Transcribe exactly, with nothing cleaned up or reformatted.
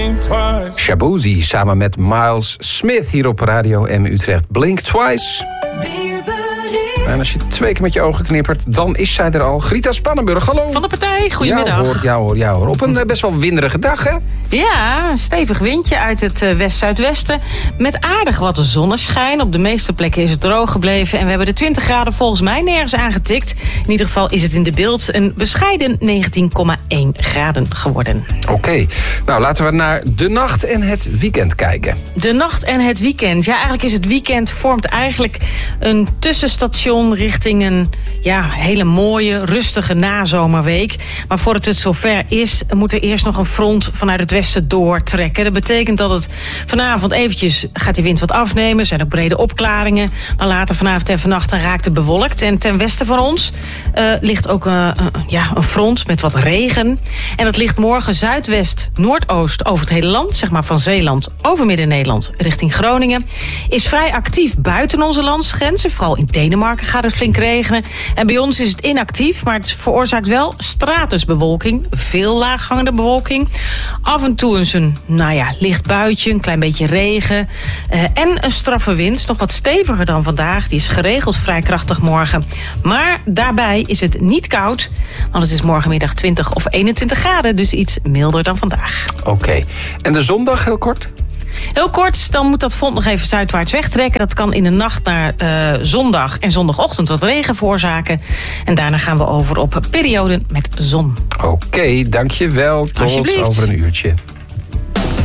Shaboozey samen met Miles Smith hier op Radio M Utrecht. Blink Twice. En als je twee keer met je ogen knippert, dan is zij er al. Grita Spannenburg, hallo. Van de partij, goedemiddag. Ja hoor, ja hoor, ja hoor. Op een uh, best wel winderige dag, hè? Ja, een stevig windje uit het uh, west-zuidwesten. Met aardig wat zonneschijn. Op de meeste plekken is het droog gebleven. En we hebben de twintig graden volgens mij nergens aangetikt. In ieder geval is het in de beeld een bescheiden negentien komma één graden geworden. Oké, okay. Nou laten we naar de nacht en het weekend kijken. De nacht en het weekend. Ja, eigenlijk is het weekend vormt eigenlijk een tussenstation richting een ja, hele mooie, rustige nazomerweek. Maar voordat het zover is, moet er eerst nog een front vanuit het westen doortrekken. Dat betekent dat het vanavond eventjes gaat die wind wat afnemen. Er zijn ook brede opklaringen. Maar later vanavond en vannacht dan raakt het bewolkt. En ten westen van ons uh, ligt ook uh, uh, ja, een front met wat regen. En dat ligt morgen zuidwest, noordoost over het hele land. Zeg maar van Zeeland over Midden-Nederland richting Groningen. Is vrij actief buiten onze landsgrenzen. Vooral in Denemarken gaat het flink regenen. En bij ons is het inactief, maar het veroorzaakt wel stratusbewolking. Veel laaghangende bewolking. Af en toe eens een, nou ja, licht buitje, een klein beetje regen. Uh, en een straffe wind, nog wat steviger dan vandaag. Die is geregeld vrij krachtig morgen. Maar daarbij is het niet koud, want het is morgenmiddag twintig of eenentwintig graden. Dus iets milder dan vandaag. Oké. Okay. En de zondag, heel kort? Heel kort, dan moet dat front nog even zuidwaarts wegtrekken. Dat kan in de nacht naar uh, zondag en zondagochtend wat regen veroorzaken. En daarna gaan we over op perioden met zon. Oké, okay, dankjewel. Tot over een uurtje.